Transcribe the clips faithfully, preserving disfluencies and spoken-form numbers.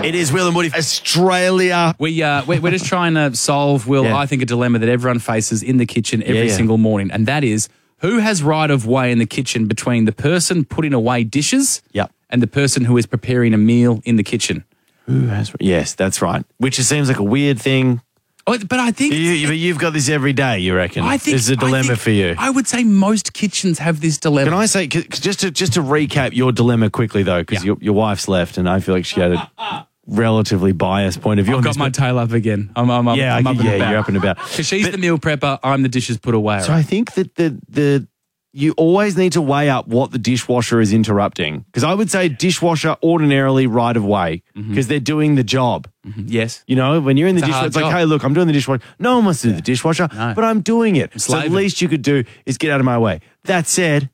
It is Will and Woody, Australia. We, uh, we're, we're just trying to solve, Will, Yeah. I think, a dilemma that everyone faces in the kitchen every Yeah, yeah. single morning, and that is who has right of way in the kitchen between the person putting away dishes Yep. and the person who is preparing a meal in the kitchen. Who has? Yes, that's right. Which it seems like a weird thing. Oh, but I think... You, it's- but you've got this every day, you reckon? I think It's a I dilemma think- for you. I would say most kitchens have this dilemma. Can I say, c- just to just to recap your dilemma quickly, though, because Yeah. your, your wife's left and I feel like she had a relatively biased point of view I've on got this, my but- tail up again. I'm, I'm, I'm, Yeah, I'm I- up and yeah, about. you're up and about. Because she's But- the meal prepper, I'm the dishes put away. So I think that the the you always need to weigh up what the dishwasher is interrupting. Because I would say dishwasher ordinarily right of way because they're doing the job. Yes. You know, when you're in the It's a dishwasher, hard it's like, job. hey, look, I'm doing the dishwasher. No one wants to do the dishwasher, No. but I'm doing it. So the slaving. least you could do is get out of my way. That said,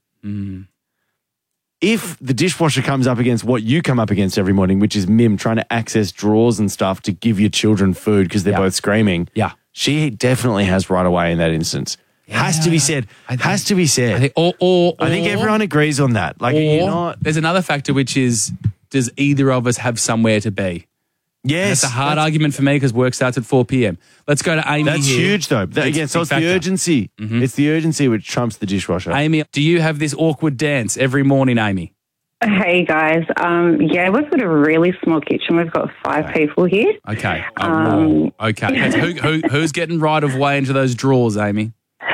if the dishwasher comes up against what you come up against every morning, which is Mim trying to access drawers and stuff to give your children food because they're Yeah. both screaming, Yeah. she definitely has right away in that instance. Has to be said. I think- Has to be said. I think, or, or, I think or- everyone agrees on that. Like, you're Or not. there's another factor, which is, does either of us have somewhere to be? Yes, That's a hard that's, argument for me because work starts at four p.m. Let's go to Amy that's here. huge, though. That, Big- again, so big it's factor. the urgency. It's the urgency which trumps the dishwasher. Amy, do you have this awkward dance every morning, Amy? Hey guys, um, yeah, we've got a really small kitchen. We've got five people here. Okay. Uh, Um, okay. That's- who, who, who's getting right of way into those drawers, Amy?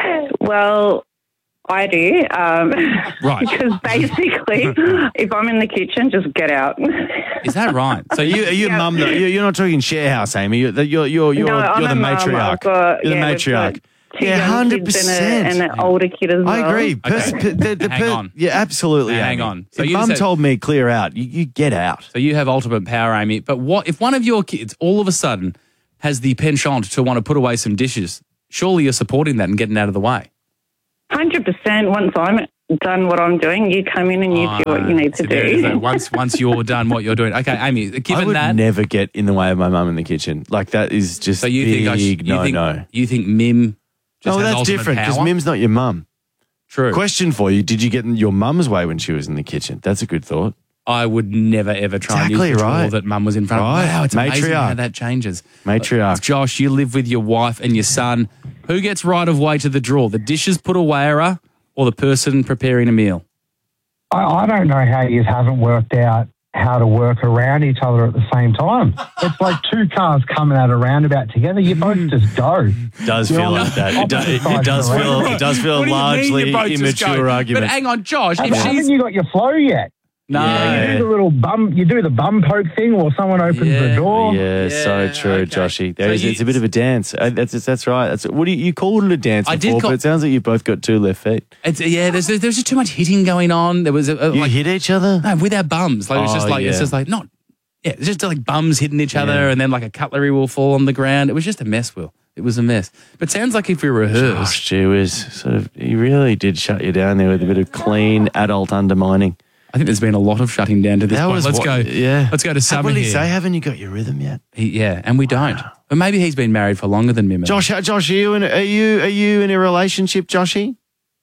Well, I do. Um, Right. Because basically, if I'm in the kitchen, just get out. Is that right? So you, are you Yeah. mum? Though? You're you're not talking share house, Amy. You're you're you're you're, No, I'm you're the a mum. matriarch. I've got- you're the yeah, we've matriarch. got two Yeah, young hundred kids and, a, percent. and an older kid as well. I agree. Pers- Okay. per- the, the Hang per- on. Yeah, absolutely. Hang Amy. on. So if you mum said- told me clear out, you, you get out. So you have ultimate power, Amy. But what if one of your kids all of a sudden has the penchant to want to put away some dishes? Surely you're supporting that and getting out of the way. one hundred percent. Once I'm done what I'm doing, you come in and you do what you need to So there it is, though. do. Once once you're done what you're doing. Okay, Amy, I given would that, never get in the way of my mum in the kitchen. Like that is just so you big think I sh- you no think, no. you think Mim just No, has that's ultimate different because power? Mim's not your mum. True. Question for you: did you get in your mum's way when she was in the kitchen? That's a good thought. I would never ever try Exactly and use the drawer right. that Mum was in front Right. of. Wow, it's amazing Matriarch. how that changes. Matriarch. Josh, you live with your wife and your son. Who gets right of way to the drawer? The dishes put awayer or the person preparing a meal? I, I don't know how you haven't worked out how to work around each other at the same time. It's like two cars coming at a roundabout together. You both just go. Does You're feel on like that. It, do, opposite it, sides it does of the feel. road. It does feel What do you mean largely you both just go? immature argument. But hang on, Josh, if Haven't, she's... haven't you got your flow yet? No. Yeah. You do the little bum. You do the bum poke thing, or someone opens Yeah. the door. Yeah, so Yeah, true, okay. Joshy. There So is, you- it's a bit of a dance. Uh, That's that's right. That's what do you, you called it a dance I before, did call- but it sounds like you've both got two left feet. It's, yeah, there's, there's just too much hitting going on. There was a, a, You like, hit each other. no, with our bums. Like, it's just Oh, like, it's yeah. just like, not, yeah, it's just like bums hitting each other Yeah. and then like a cutlery will fall on the ground. It was just a mess, Will. It was a mess. But sounds like if we rehearsed, Gosh, gee whiz. Sort of, he really did shut you down there with a bit of clean adult undermining. I think there's been a lot of shutting down to this That point. was Let's what- go. yeah. Let's go to Summer What did he here. say? Haven't you got your rhythm yet? He, yeah, and we don't. But maybe he's been married for longer than Mim. Josh, uh, Josh, are you in, are you are you in a relationship, Joshy?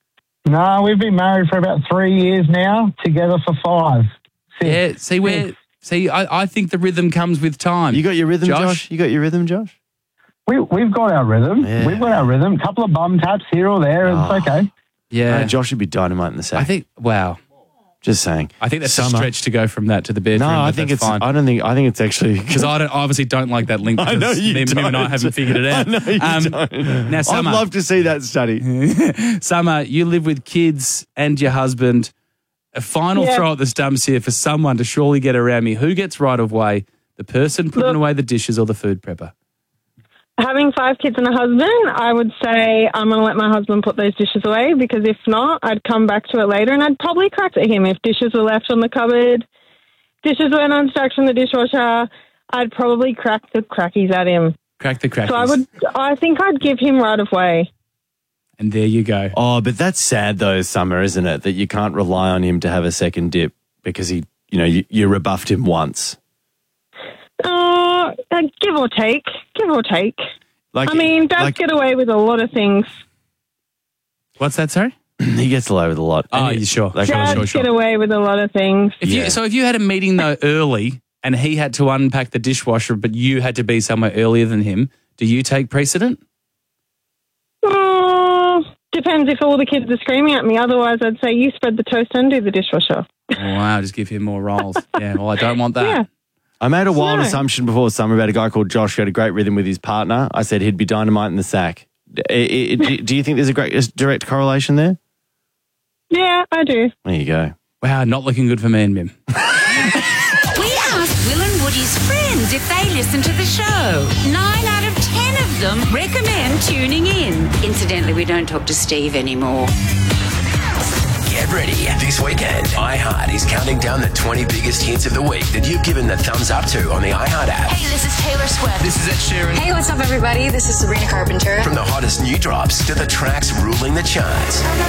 No, we've been married for about three years now. Together for five. Six. Yeah, see where. See, I, I think the rhythm comes with time. You got your rhythm, Josh? Josh? You got your rhythm, Josh? We, we've got our rhythm. Yeah. We've got our rhythm. A couple of bum taps here or there. It's Oh. okay. yeah, No, Josh would be dynamite in the sack. I think. Wow, Just saying. I think that's a Summer. stretch to go from that to the bedroom. No, I but think that's it's. fine. I don't think. I think it's actually Because I don't, obviously don't like that link. I Because know you Mim, Mim and I don't. haven't figured it out. I know you Um, don't. Now, I'd Summer, love to see that study. Summer, you live with kids and your husband. A final Yeah. throw at the stumps here for someone to surely get around me. Who gets right of way? The person putting Look. away the dishes or the food prepper? Having five kids and a husband, I would say I'm going to let my husband put those dishes away, because if not, I'd come back to it later and I'd probably crack at him if dishes were left on the cupboard, dishes went unstacked from the dishwasher. I'd probably crack the crackies at him. Crack the crackers. So I would, I think I'd give him right of way. And there you go. Oh, but that's sad though, Summer, isn't it? That you can't rely on him to have a second dip because he, you know, you, you rebuffed him once. Uh, uh, give or take, give or take. Like, I mean, dads like, get away with a lot of things. What's that, sorry? he gets away with a lot. Oh, And he- you sure? Like, Sure, Dads sure, sure. get away with a lot of things. If Yeah. you, so if you had a meeting though early and he had to unpack the dishwasher, but you had to be somewhere earlier than him, do you take precedent? Uh, depends if all the kids are screaming at me. Otherwise, I'd say you spread the toast and do the dishwasher. Wow, just give him more roles. Yeah, well, I don't want that. Yeah. I made a wild No. assumption before summer about a guy called Josh who had a great rhythm with his partner. I said he'd be dynamite in the sack. I- I- Do do you think there's a great a direct correlation there? Yeah, I do. There you go. Wow, not looking good for me and Mim. We asked Will and Woody's friends if they listen to the show. Nine out of ten of them recommend tuning in. Incidentally, we don't talk to Steve anymore. Get ready. This weekend, iHeart is counting down the twenty biggest hits of the week that you've given the thumbs up to on the iHeart app. Hey, this is Taylor Swift. This is Ed Sheeran. Hey, what's up, everybody? This is Sabrina Carpenter. From the hottest new drops to the tracks ruling the charts.